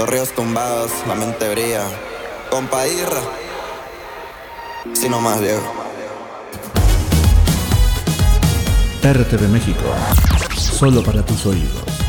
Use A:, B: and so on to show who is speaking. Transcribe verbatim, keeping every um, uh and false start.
A: Correos tumbados, la mente brilla. Compa Irra, si no más viejo.
B: R T V México, solo para tus oídos.